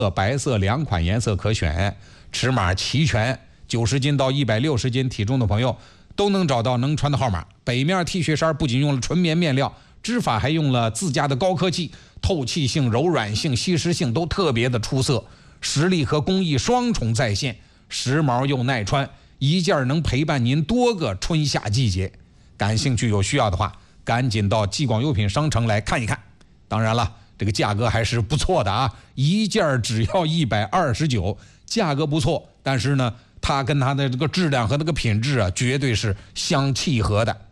白色2款颜色可选，尺码齐全，90斤到160斤体重的朋友都能找到能穿的号码。北面 T 恤衫不仅用了纯棉面料，织法还用了自家的高科技，透气性、柔软性、吸湿性都特别的出色，实力和工艺双重在线，时髦又耐穿，一件能陪伴您多个春夏季节。感兴趣有需要的话，赶紧到纪广用品商城来看一看。当然了，这个价格还是不错的啊，一件只要129，价格不错，但是呢，它跟它的这个质量和那个品质啊，绝对是相契合的。